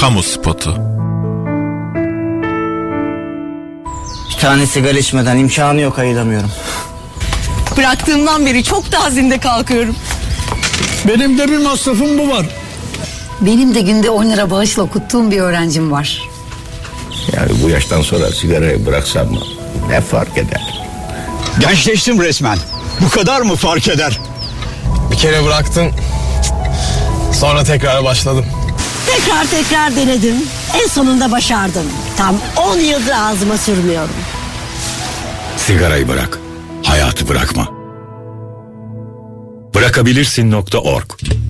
Kamu spotu. Bir tane sigara içmeden imkanı yok, ayılamıyorum. Bıraktığımdan beri çok daha zinde kalkıyorum. Benim de bir masrafım bu var. Benim de günde 10 lira bağışla okuttuğum bir öğrencim var. Yani bu yaştan sonra sigarayı bıraksam mı? Ne fark eder? Gençleştim resmen. Bu kadar mı fark eder? Bir kere bıraktım. Sonra tekrar başladım. Tekrar denedim. En sonunda başardım. Tam 10 yıldır ağzıma sürmüyorum. Sigarayı bırak. Hayatı bırakma. Bırakabilirsin.org